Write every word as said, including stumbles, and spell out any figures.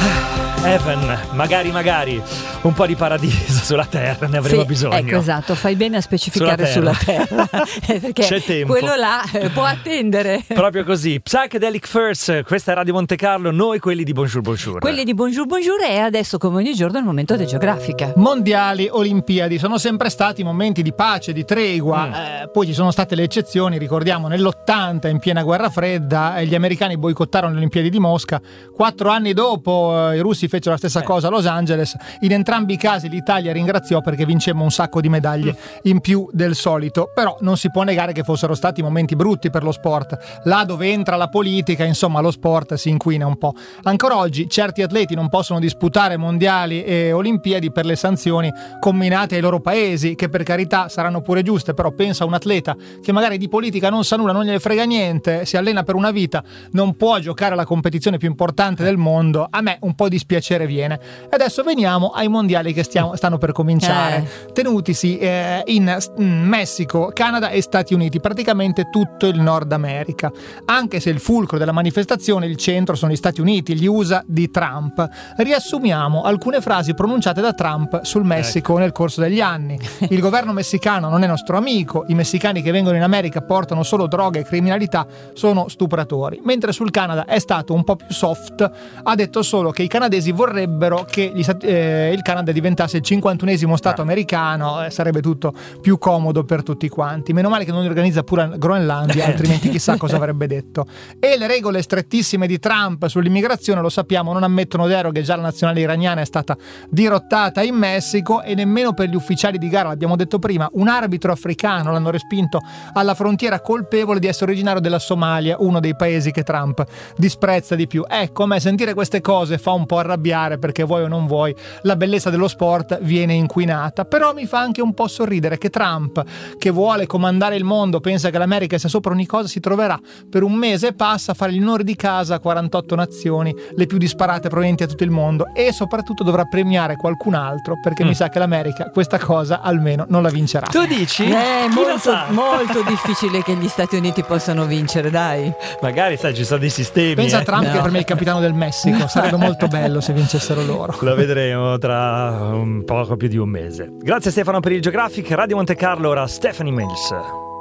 Heaven, magari magari un po' di paradiso sulla terra, ne avremo sì, bisogno. Ecco, esatto, fai bene a specificare sulla terra, sulla terra perché c'è tempo. Quello là eh, può attendere. Proprio così. Psychedelic First, questa è Radio Monte Carlo, noi quelli di Bonjour Bonjour. Quelli di Bonjour Bonjour, e adesso come ogni giorno è il momento di Geografica. Mondiali, Olimpiadi sono sempre stati momenti di pace, di tregua, mm. eh, poi ci sono state le eccezioni, ricordiamo nell'ottanta in piena guerra fredda eh, gli americani boicottarono le Olimpiadi di Mosca, quattro anni dopo eh, i russi fecero la stessa eh. cosa a Los Angeles, in entrambi i casi l'Italia ringraziò perché vincemmo un sacco di medaglie mm. in più del solito, però non si può negare che fossero stati momenti brutti per lo sport, là dove entra la politica, insomma lo sport si inquina un po'. Ancora oggi certi atleti non possono disputare mondiali e Olimpiadi per le sanzioni comminate ai loro paesi, che per carità saranno pure giuste, però pensa a un atleta che magari di politica non sa nulla, non gliene frega niente, si allena per una vita, non può giocare la competizione più importante del mondo, a me un po' di spiacere viene. E adesso veniamo ai mondiali che stiamo, stanno per cominciare, eh. tenutisi eh, in, in Messico, Canada e Stati Uniti, praticamente tutto il Nord America, anche se il fulcro della manifestazione, il centro, sono gli Stati Uniti, gli U S A di Trump. Riassumiamo alcune frasi pronunciate da Trump sul Messico ecco. nel corso degli anni. Il governo messicano non è nostro amico, i messicani che vengono in America portano solo droga e criminalità, sono stupratori. Mentre sul Canada è stato un po' più soft, ha detto solo che i canadesi vorrebbero che gli stati, eh, il Canada diventasse il cinquantunesimo stato ah. americano, eh, sarebbe tutto più comodo per tutti quanti. Meno male che non organizza pure Groenlandia, altrimenti chissà cosa avrebbe detto. E le regole strettissime di Trump sull'immigrazione, lo sappiamo, non ammettono deroghe, già la nazionale iraniana è stata dirottata in Messico, e nemmeno per gli ufficiali di gara, l'abbiamo detto prima, un arbitro africano l'hanno respinto alla frontiera colpevole di essere originario della Somalia, uno dei paesi che Trump disprezza di più. Ecco, a me sentire queste cose fa un po' arrabbiare, perché vuoi o non vuoi la bellezza dello sport viene inquinata, però mi fa anche un po' sorridere che Trump, che vuole comandare il mondo, pensa che l'America sia sopra ogni cosa, si troverà per un mese e passa a fare gli onori di casa a quarantotto nazioni, le più disparate provenienti da tutto il mondo, e soprattutto dovrà premiare qualcun altro, perché mm. mi sa che l'America questa cosa almeno non la vincerà. Tu dici? È molto, molto difficile che gli Stati Uniti possano vincere, dai. Magari sai, ci sono dei sistemi. Pensa eh. a Trump no. che per me è il capitano del Messico, sarebbe molto bello se vincessero loro. Lo vedremo tra un poco più di un mese. Grazie Stefano per il Geographic. Radio Monte Carlo, ora Stephanie Mills.